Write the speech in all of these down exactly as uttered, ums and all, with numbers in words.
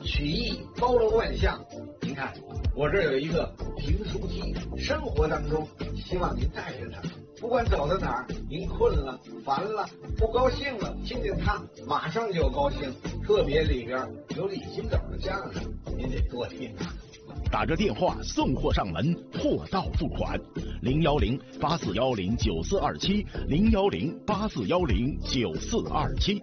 曲艺包罗万象。您看，我这儿有一个评书机，生活当中希望您带着它，不管走到哪儿，您困了、烦了、不高兴了，听见它马上就高兴。特别里边有李金斗的相声，您得多听啊。 打个电话送货上门，货到付款，零幺零八四幺零九四二七，零幺零八四幺零九四二七。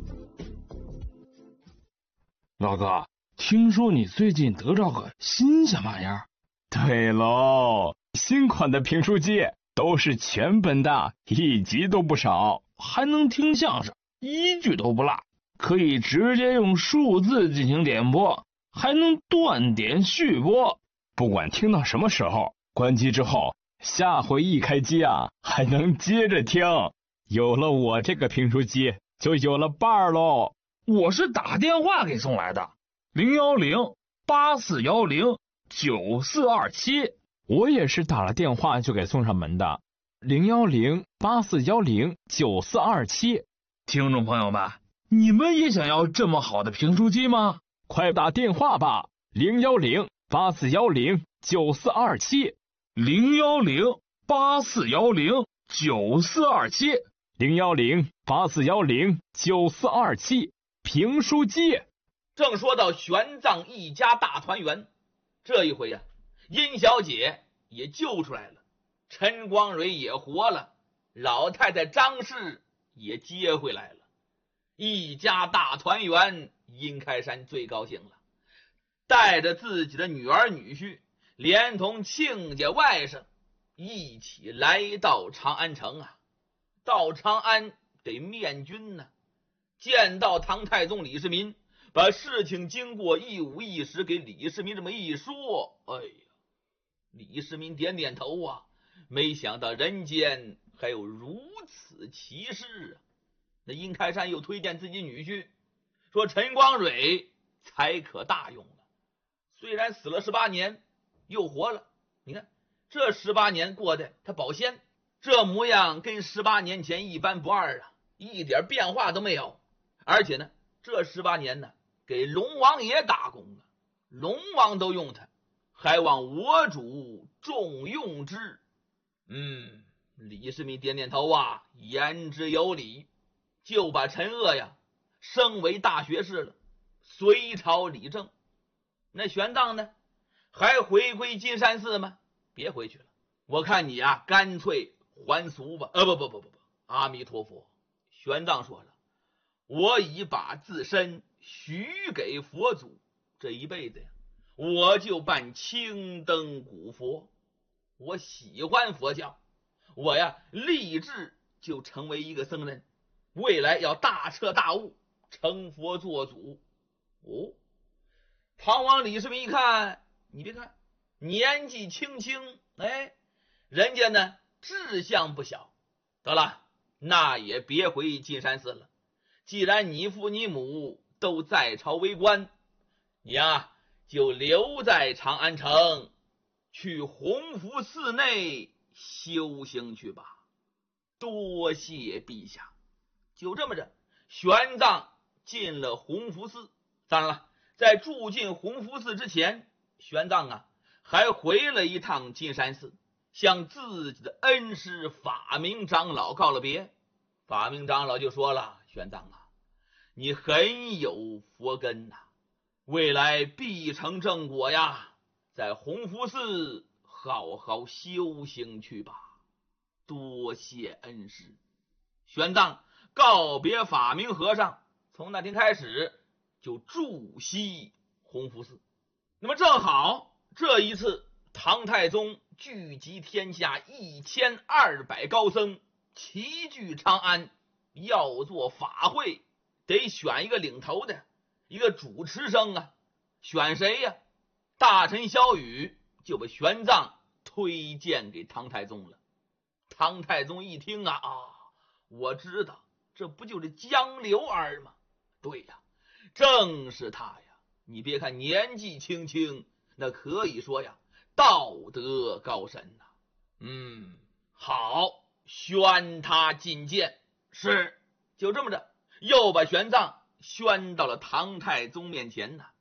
老哥，听说你最近得着个新鲜玩意儿？ 对喽，新款的评书机都是全本的，一集都不少， 还能听相声，一句都不落，可以直接用数字进行点播，还能断点续播， 不管听到什么时候，关机之后，下回一开机啊，还能接着听。有了我这个评书机，就有了伴儿喽。 我是打电话给送来的，零幺零八四幺零九四二七。 我也是打了电话就给送上门的，零幺零八四幺零九四二七。 听众朋友们，你们也想要这么好的评书机吗？ 快打电话吧，零幺零八四幺零九四二七， 零幺零八四幺零九四二七， 零幺零八四幺零九四二七。评书机。 正说到玄奘一家大团圆，这一回呀、啊，殷小姐也救出来了，陈光蕊也活了，老太太张氏也接回来了，一家大团圆。殷开山最高兴了，带着自己的女儿女婿，连同亲家外甥，一起来到长安城啊。到长安得面君呢、啊，见到唐太宗李世民，把事情经过一五一十给李世民这么一说，哎呀，李世民点点头啊，没想到人间还有如此奇事啊。那殷开山又推荐自己女婿，说陈光蕊才可大用了，虽然死了十八年，又活了。你看这十八年过的他保鲜，这模样跟十八年前一般不二啊，一点变化都没有。而且呢，这十八年呢，给龙王爷打工了，龙王都用他，还望我主重用之。嗯，李世民点点头啊，言之有理，就把陈鄂呀升为大学士了，隋朝理政。那玄奘呢，还回归金山寺吗？别回去了，我看你啊，干脆还俗吧。呃，不不不不不，阿弥陀佛。玄奘说了，我已把自身许给佛祖，这一辈子呀，我就办青灯古佛。我喜欢佛教，我呀立志就成为一个僧人，未来要大彻大悟，成佛做主。哦，唐王李世民一看，你别看年纪轻轻，哎，人家呢志向不小，得了，那也别回金山寺了。既然你父你母都在朝为官，你呀就留在长安城，去弘福寺内修行去吧。多谢陛下。就这么着，玄奘进了弘福寺。当然了，在住进弘福寺之前，玄奘啊还回了一趟金山寺，向自己的恩师法明长老告了别。法明长老就说了，玄奘啊，你很有佛根呐、啊，未来必成正果呀，在弘福寺好好修行去吧。多谢恩师。玄奘告别法明和尚，从那天开始就驻西弘福寺。那么正好这一次唐太宗聚集天下一千二百高僧，齐聚长安，要做法会，得选一个领头的，一个主持生啊。选谁呀？大臣萧雨就把玄奘推荐给唐太宗了。唐太宗一听啊，啊，我知道，这不就是江流儿吗？对呀，正是他呀。你别看年纪轻轻，那可以说呀，道德高深呐、啊。嗯，好，宣他觐见。是，就这么着，又把玄奘宣到了唐太宗面前呢。